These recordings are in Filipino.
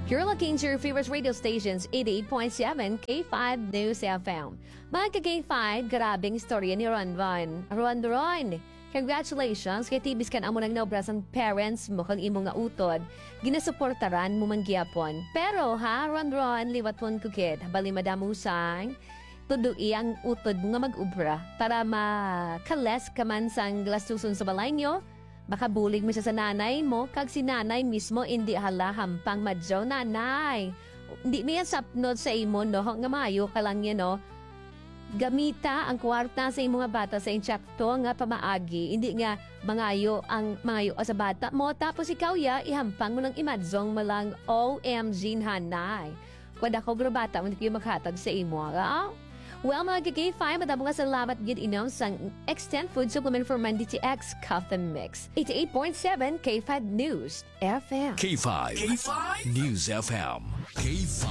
You're looking to your favorite radio stations, 88.7 K5 News FM. Mga ka-K5, grabing istorya ni Ron. Congratulations kay tibis kan amo nang naubrasan parents mo kang imo nga utod. Ginasuportaran mo man gyapon. Pero ha, Ron, liwat pon kukid. Habali madamusang, tudui ang utod mo nga mag-ubra para makales ka man sang glastuson sa balay nyo. Baka bulig mo siya sa nanay mo, kag si nanay mismo hindi halahampang madyaw nanay. Hindi mo yan sapnod sa imo, no? Nga mayo ka lang yan, no? Gamita ang kwarta sa imo nga bata sa insyakto nga pamaagi. Hindi nga mangayo sa bata mo. Tapos ikaw ihampang mo ng imadzong malang OMG nanay. Kwada ko grabata, hindi kayo maghatag sa imo, ha? Well, mga K5, madamo nga salamat gid inom sang Extend Food Supplement for Mandy TX Coffee Mix. 88.7 K5 News FM. K5. News FM. K5.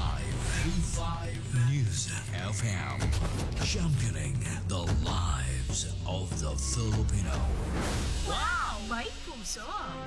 News FM. Championing the lives of the Filipino. Wow! May puso!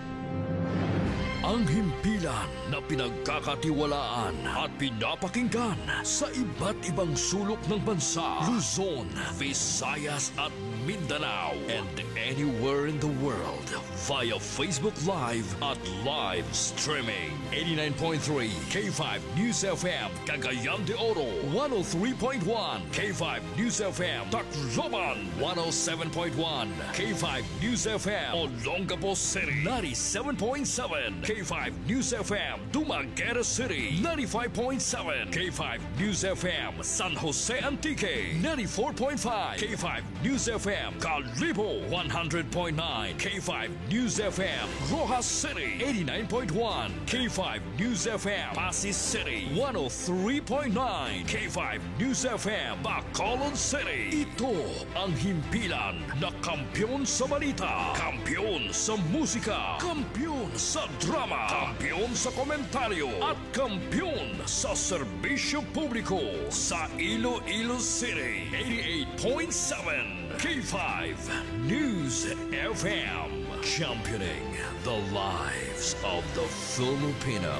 Ang himpilan na pinagkakatiwalaan at pinapakinggan sa iba't ibang sulok ng bansa, Luzon, Visayas at Mindanao, and anywhere in the world via Facebook Live at live streaming. 89.3 K5 News FM, Cagayan de Oro, 103.1 K5 News FM, Tacloban, 107.1 K5 News FM, Olongapo City, 97.7 K5 News FM, Dumaguete City, 95.7 K5 News FM, San Jose Antique, 94.5 K5 News FM, Calibo, 100.9 K5 News FM, Rojas City, 89.1 K5 News FM, Pasig City, 103.9 K5 News FM, Bacolod City. Ito ang himpilan na kampyon sa balita, kampyon sa musika, kampyon sa drama, kampyon sa komentaryo, at kampyon sa serbisyo publiko sa Iloilo City. 88.7 K5 News FM, championing the lives of the Filipino.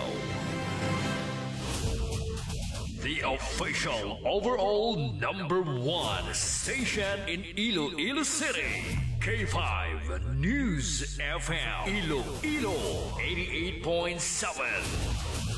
The official overall #1 station in Iloilo City. K5 News FM, Iloilo 88.7.